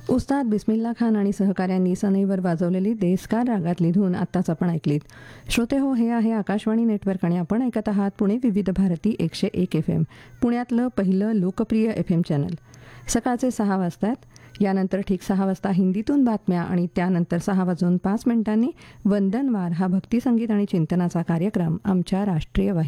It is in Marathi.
उस्ताद बिस्मिल्ला खान आणि सहकाऱ्यांनी सनईवर वाजवलेली देस्कार रागातली धून आत्ताच आपण ऐकलीत. श्रोते हो, हे आहे आकाशवाणी नेटवर्क आणि आपण ऐकत आहात पुणे विविध भारती 101 FM, पुण्यातलं पहिलं लोकप्रिय FM चॅनल. सकाळचे 6 वाजतात. यानंतर ठीक 6 वाजता हिंदीतून बातम्या आणि त्यानंतर 6:05 वंदनवार हा भक्तिसंगीत आणि चिंतनाचा कार्यक्रम आमच्या राष्ट्रीय वाहिनी